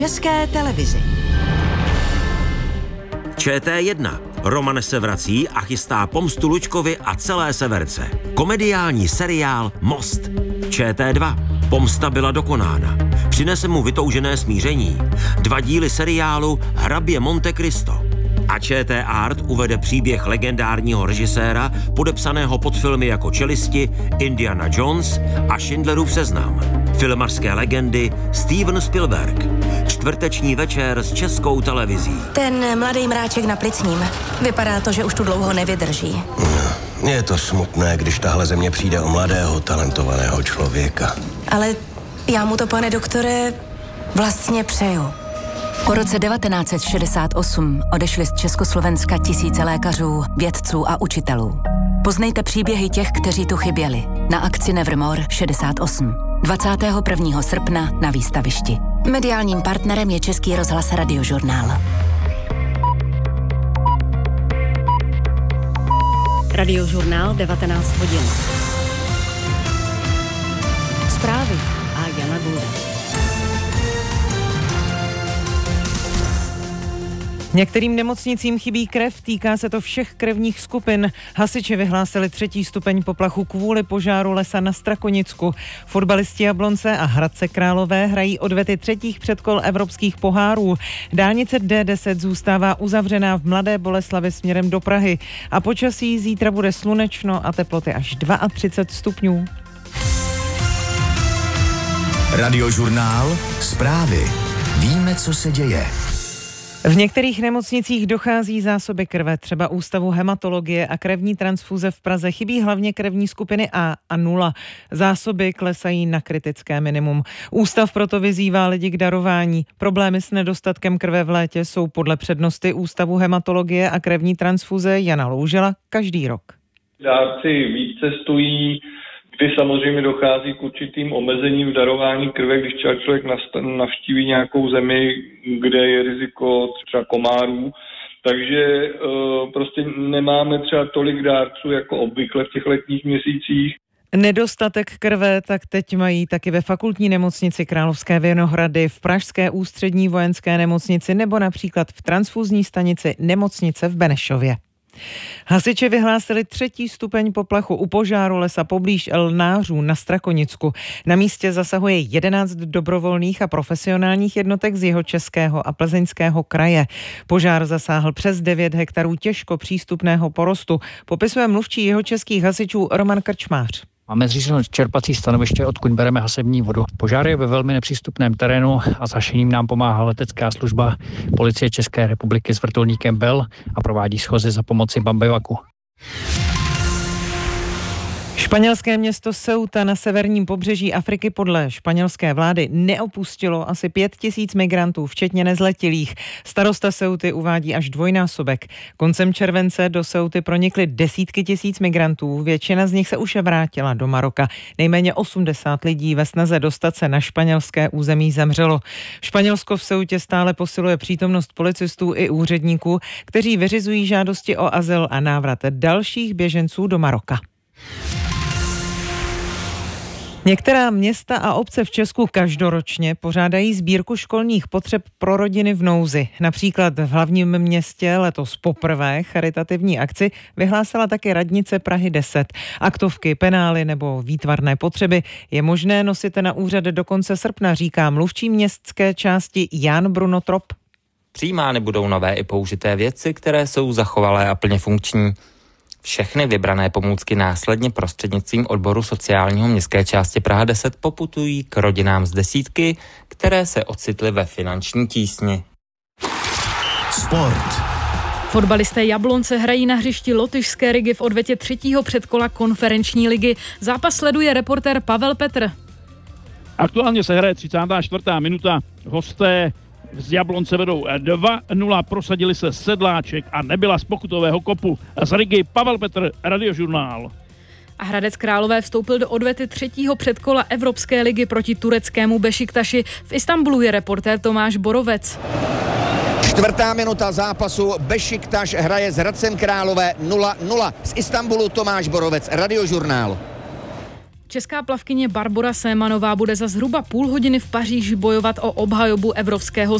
České televizi. ČT1. Roman se vrací a chystá pomstu Lučkovi a celé Severce. Komediální seriál Most. ČT2. Pomsta byla dokonána. Přinese mu vytoužené smíření. 2 díly seriálu Hrabě Monte Cristo. A ČT Art uvede příběh legendárního režiséra, podepsaného pod filmy jako Čelisti, Indiana Jones a Schindlerův seznam. Filmařské legendy Steven Spielberg. Čtvrteční večer s Českou televizí. Ten mladý mráček na plicním. Vypadá to, že už tu dlouho nevydrží. Je to smutné, když tahle země přijde o mladého, talentovaného člověka. Ale já mu to, pane doktore, vlastně přeju. Po roce 1968 odešli z Československa tisíce lékařů, vědců a učitelů. Poznejte příběhy těch, kteří tu chyběli. Na akci Nevermore 68. 21. srpna na výstavišti. Mediálním partnerem je Český rozhlas Radiožurnál. Radiožurnál 19 hodin. Zprávy a Jana Gulda. Některým nemocnicím chybí krev, týká se to všech krevních skupin. Hasiči vyhlásili 3. stupeň poplachu kvůli požáru lesa na Strakonicku. Fotbalisti Jablonce a Hradce Králové hrají odvety 3. předkol evropských pohárů. Dálnice D10 zůstává uzavřená v Mladé Boleslavi směrem do Prahy. A počasí zítra bude slunečno a teploty až 32 stupňů. Radiožurnál. Zprávy. Víme, co se děje. V některých nemocnicích dochází zásoby krve, třeba Ústavu hematologie a krevní transfuze v Praze chybí hlavně krevní skupiny A a 0. Zásoby klesají na kritické minimum. Ústav proto vyzývá lidi k darování. Problémy s nedostatkem krve v létě jsou podle přednosty Ústavu hematologie a krevní transfuze Jana Loužela každý rok. Dárci víc cestují, kdy samozřejmě dochází k určitým omezením v darování krve, když člověk navštíví nějakou zemi, kde je riziko třeba komárů. Takže prostě nemáme třeba tolik dárců jako obvykle v těch letních měsících. Nedostatek krve tak teď mají taky ve fakultní nemocnici Královské Vinohrady, v pražské ústřední vojenské nemocnici nebo například v transfuzní stanici nemocnice v Benešově. Hasiči vyhlásili 3. stupeň poplachu u požáru lesa poblíž Lnářů na Strakonicku. Na místě zasahuje 11 dobrovolných a profesionálních jednotek z Jihočeského a Plzeňského kraje. Požár zasáhl přes 9 hektarů těžko přístupného porostu, popisuje mluvčí jihočeských hasičů Roman Krčmář. Máme zřízeno čerpací stanoviště, odkud bereme hasební vodu. Požár je ve velmi nepřístupném terénu a s hašením nám pomáhá letecká služba Policie České republiky s vrtulníkem Bell a provádí schozy za pomoci bambivaku. Španělské město Ceuta na severním pobřeží Afriky podle španělské vlády neopustilo asi 5 000 migrantů, včetně nezletilých. Starosta Ceuty uvádí až dvojnásobek. Koncem července do Ceuty pronikly desítky tisíc migrantů, většina z nich se už vrátila do Maroka. Nejméně 80 lidí ve snaze dostat se na španělské území zemřelo. Španělsko v Ceutě stále posiluje přítomnost policistů i úředníků, kteří vyřizují žádosti o azyl a návrat dalších běženců do Maroka. Některá města a obce v Česku každoročně pořádají sbírku školních potřeb pro rodiny v nouzi. Například v hlavním městě letos poprvé charitativní akci vyhlásila také radnice Prahy 10. Aktovky, penály nebo výtvarné potřeby je možné nosit na úřad do konce srpna, říká mluvčí městské části Jan Bruno Trop. Přijímány budou nové i použité věci, které jsou zachovalé a plně funkční. Všechny vybrané pomůcky následně prostřednictvím odboru sociálního městské části Praha 10 poputují k rodinám z desítky, které se ocitly ve finanční tísni. Sport. Fotbalisté Jablonce hrají na hřišti lotyšské Rigy v odvetě 3. předkola konferenční ligy. Zápas sleduje reportér Pavel Petr. Aktuálně se hraje 34. minuta. Hosté z Jablonce vedou 2-0, prosadili se Sedláček a Nebyla z pokutového kopu. Z Rigy Pavel Petr, Radiožurnál. A Hradec Králové vstoupil do odvety 3. předkola Evropské ligy proti tureckému Bešiktaši. V Istanbulu je reportér Tomáš Borovec. 4. minuta zápasu, Bešiktaš hraje s Hradcem Králové 0-0. Z Istanbulu Tomáš Borovec, Radiožurnál. Česká plavkyně Barbora Sémanová bude za zhruba půl hodiny v Paříži bojovat o obhajobu evropského